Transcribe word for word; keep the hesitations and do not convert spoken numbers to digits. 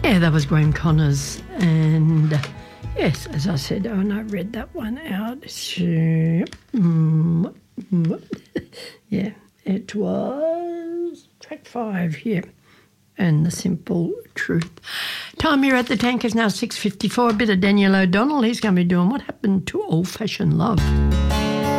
Yeah, that was Graham Connors. And uh, yes, as I said, oh, and I read that one out. Mm, mm, yeah, it was track five, yeah. And The Simple Truth. Time here at the Tank is now six fifty-four. A bit of Daniel O'Donnell. He's going to be doing What Happened to Old Fashioned Love.